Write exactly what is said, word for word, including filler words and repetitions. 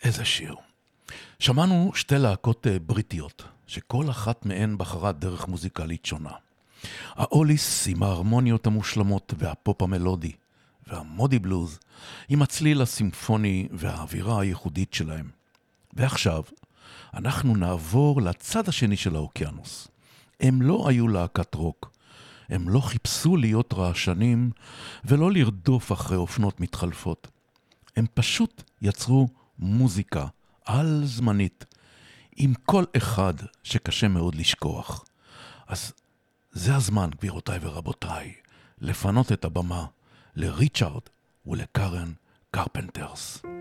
איזה שיר. שמענו שתי להקות בריטיות, שכל אחת מהן בחרה דרך מוזיקלית שונה. האוליס עם ההרמוניות המושלמות והפופ המלודי, והמודי בלוז עם הצליל הסימפוני והאווירה הייחודית שלהם. ועכשיו אנחנו נעבור לצד השני של האוקיינוס. הם לא היו להקת רוק, הם לא חיפשו להיות רעשנים ולא לרדוף אחרי אופנות מתחלפות. הם פשוט יצרו מוזיקה על זמנית עם כל אחד שקשה מאוד לשכוח. אז זה הזמן, גבירותיי ורבותיי, לפנות את הבמה לריצ'ארד ולקרן קרפנטרס.